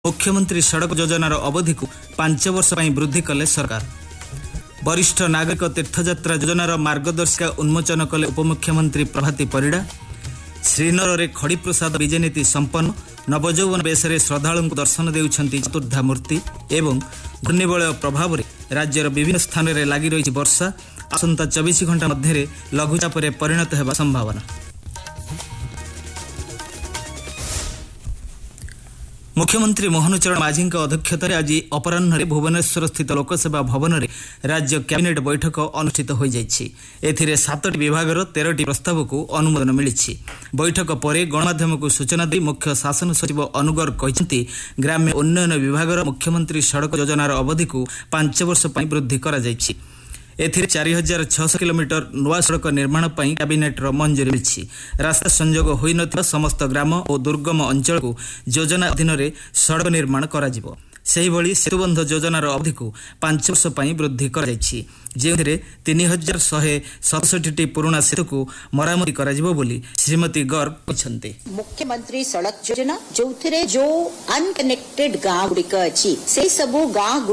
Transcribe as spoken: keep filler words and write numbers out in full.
मुख्यमंत्री सड़क योजनार अवधि को पांच वर्ष पर वृद्धि कले सरकार। वरिष्ठ नागरिक तीर्थयात्रा योजनार मार्गदर्शिका उन्मोचन कले उपमुख्यमंत्री प्रभाती परिड़ा। श्रीनगर में खड़ी प्रसाद विजय नीति संपन्न। नवजौवन बेसरे श्रद्धालु दर्शन देउछंती चतुर्धा मूर्ति एवं घूर्णिबलय प्रभाव में राज्यर विभिन्न स्थान में लगी रही वर्षा। आसंता चौबीस घंटा मध्य लघुचाप परिणत होगा संभावना। मुख्यमंत्री मोहन चरण माझी अध्यक्षतार आज अपराह्न भुवनेश्वर स्थित लोकसेवा भवन में राज्य कैबिनेट बैठक अनुष्ठित हो जाइछि। एथिरे सातटी विभागर तेरह प्रस्ताव को अनुमोदन मिली। बैठक पर गणमाध्यम को सूचना दे मुख्य शासन सचिव अनुगर कहते ग्राम्य उन्नयन विभागर मुख्यमंत्री सड़क योजनार अवधि को पांच वर्ष पर वृद्धि करा जाइछि। एथिरे चार हजार छःश किलोमीटर नुआ सड़क निर्माण पर कैबिनेट मंजूरी मिली। रास्ता संजोग होई नथिबा समस्त ग्राम और दुर्गम अंचल को योजना अधीन में सड़क निर्माण करा जिवो। सेहिभଳି सेतुबंध योजनार अवधि को पांच वर्ष पर वृद्धि कर जो तीन हजार शहे सतसठी पुराना सेतु को मरामती करा जिवो बोली श्रीमती गर्ग कहते। मुख्यमंत्री सड़क योजना जो जो अनकनेक्टेड गाँव गुड़िक अच्छी से सबू गाँव